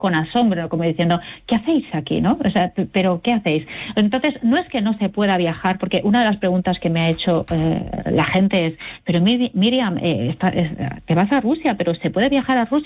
con asombro, como diciendo, ¿qué hacéis aquí, no? O sea, ¿pero qué hacéis? Entonces, no es que no se pueda viajar, porque una de las preguntas que me ha hecho la gente es, pero Miriam, te vas a Rusia, pero ¿se puede viajar a Rusia?